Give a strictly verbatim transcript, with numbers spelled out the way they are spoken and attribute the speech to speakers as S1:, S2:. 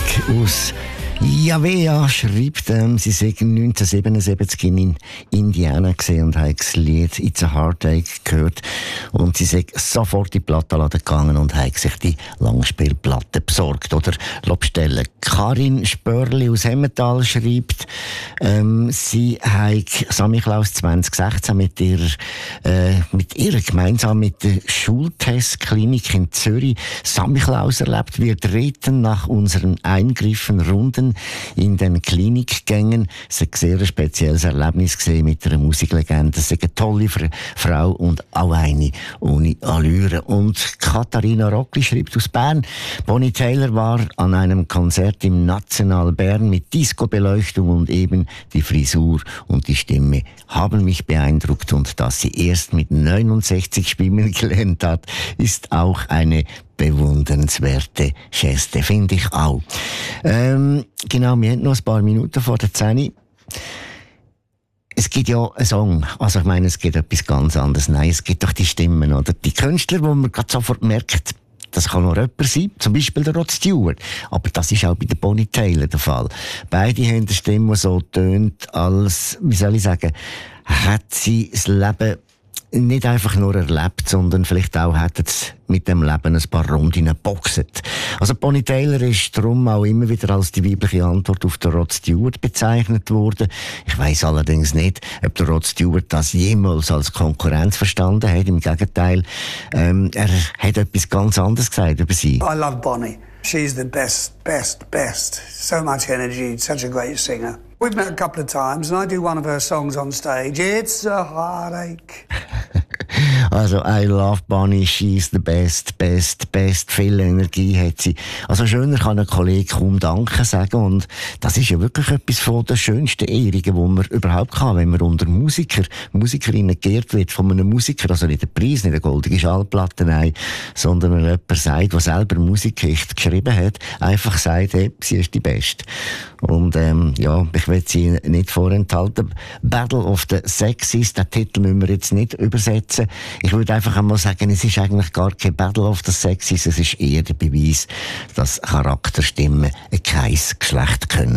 S1: aus Javea schreibt, ähm, sie seien neunzehnhundertsiebenundsiebzig in Indiana gesehen und haben das Lied «It's a Heartache» gehört. Und sie sind sofort in die Plattenladen gegangen und haben sich die Langspielplatte besorgt oder bestellen. Karin Spörli aus Emmental schreibt, ähm, sie haben Samichlaus zwanzig sechzehn mit ihrer, äh, mit ihrer gemeinsam mit der Schultestklinik in Zürich Samichlaus erlebt. Wir drehten nach unseren Eingriffen Runden in den Klinikgängen. Es war ein sehr spezielles Erlebnis mit einer Musiklegende. Es ist eine tolle Frau und auch eine ohne Allüre. Und Katharina Rockli schreibt aus Bern, Bonnie Tyler war an einem Konzert im National Bern mit Disco-Beleuchtung und eben die Frisur und die Stimme haben mich beeindruckt. Und dass sie erst mit neunundsechzig Stimmen gelernt hat, ist auch eine bewundernswerte Geste, finde ich auch. Ähm, genau, wir haben noch ein paar Minuten vor der zehn. Es gibt ja einen Song, also ich meine, es gibt etwas ganz anderes. Nein, es gibt doch die Stimmen, oder? Die Künstler, wo man gerade sofort merkt, das kann noch jemand sein, zum Beispiel der Rod Stewart. Aber das ist auch bei der Bonnie Tyler der Fall. Beide haben eine Stimme, die so tönt, als, wie soll ich sagen, hat sie das Leben nicht einfach nur erlebt, sondern vielleicht auch hat es mit dem Leben ein paar Runden geboxt. Also Bonnie Tyler ist darum auch immer wieder als die weibliche Antwort auf den Rod Stewart bezeichnet worden. Ich weiss allerdings nicht, ob der Rod Stewart das jemals als Konkurrenz verstanden hat. Im Gegenteil, ähm, er hat etwas ganz anderes gesagt über sie.
S2: I love Bonnie. She's the best, best, best. So much energy, such a great singer. We've met a couple of times and I do one of her songs on stage. It's a heartache.
S1: Also, I love Bonnie, she's the best, best, best. Viel Energie hat sie. Also, schöner kann ein Kollege kaum Danke sagen. Und das ist ja wirklich etwas von den schönsten Ehrungen, die man überhaupt kann, wenn man unter Musiker, Musikerinnen geehrt wird von einem Musiker. Also nicht der Preis, nicht eine goldige Schallplatte, nein, sondern wenn jemand sagt, der selber Musik echt geschrieben hat, einfach sagt, hey, sie ist die Beste. Und, ähm, ja, ich will sie nicht vorenthalten. Battle of the Sexes, den Titel müssen wir jetzt nicht übersetzen. Ich würde einfach einmal sagen, es ist eigentlich gar kein Battle of the Sexes, es ist eher der Beweis, dass Charakterstimmen kein Geschlecht können.